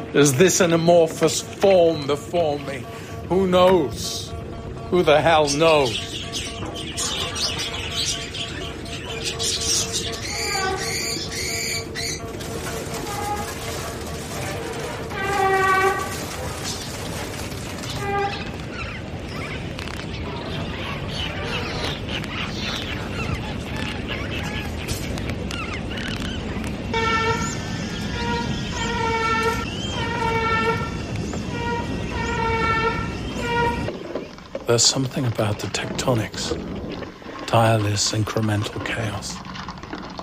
Is this an amorphous form before me? Who knows? Who the hell knows? There's something about the tectonics, tireless incremental chaos.